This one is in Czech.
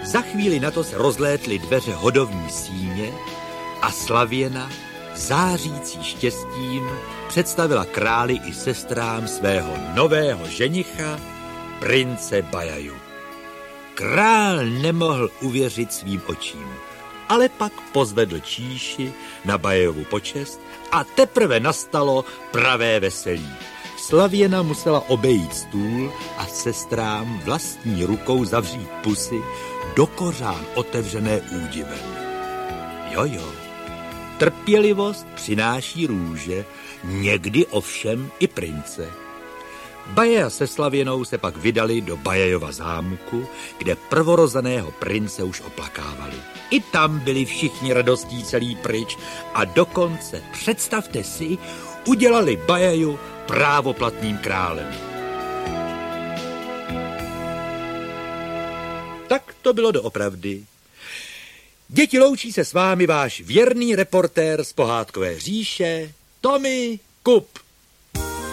Za chvíli na to se rozlétly dveře hodovní síně a Slavěna, zářící štěstím, představila králi i sestrám svého nového ženicha, prince Bajaju. Král nemohl uvěřit svým očím, ale pak pozvedl číši na Bajajovu počest a teprve nastalo pravé veselí. Slavěna musela obejít stůl a sestrám vlastní rukou zavřít pusy do kořán otevřené údivem. Jo, trpělivost přináší růže, někdy ovšem i prince. Bajaja se Slavěnou se pak vydali do Bajajova zámku, kde prvorozeného prince už oplakávali. I tam byli všichni radostí celý pryč a dokonce, představte si, udělali Bajaju právoplatným králem. Tak to bylo doopravdy. Děti, loučí se s vámi váš věrný reportér z Pohádkové říše, Tommy Kup.